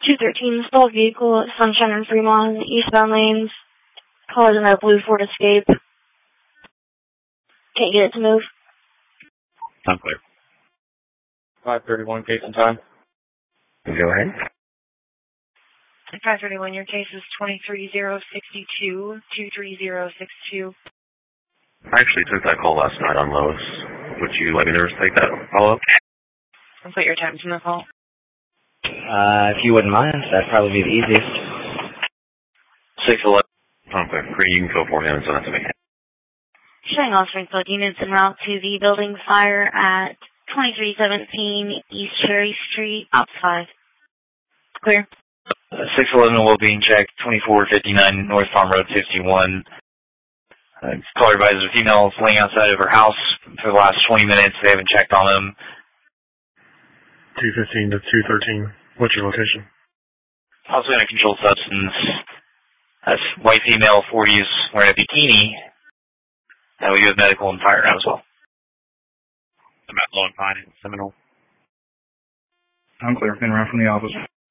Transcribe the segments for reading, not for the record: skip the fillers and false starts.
213, stalled vehicle at Sunshine and Fremont, eastbound lanes. Cars in a blue Ford Escape. Can't get it to move. I'm clear. 531, case and time. Go ahead. 531, your case is 23062, 23062. I actually took that call last night on Lois. Would you let me know to take that follow-up? I'll put your times in the call. If you wouldn't mind, that'd probably be the easiest. 611. I'm clear. Green, you can go for him and send that to me. Showing all Springfield units en route to the building fire at 2317 East Cherry Street, Ops 5. Clear. 611 will be in check, 2459 North Farm Road 51. Caller advised a female laying outside of her house for the last 20 minutes. They haven't checked on them. 215 to 213. What's your location? Also in a controlled substance. That's white female, 40s, wearing a bikini. That we do with medical and fire now as well. I'm at Long Pine in Seminole. I'm clear. Been around from the office.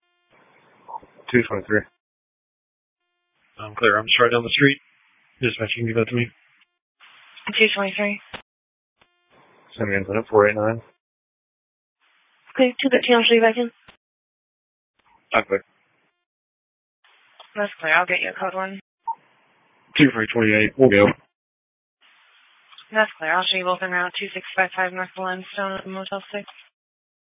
223. I'm clear. I'm just right down the street. Dispatch, you can give that to me. 223. Send me incident 489. Clear. 213, I'll show you back in. I'm clear. That's clear. I'll get you a code one. 2328. We'll go. That's clear. I'll show you both en route 2655 North Limestone at Motel 6.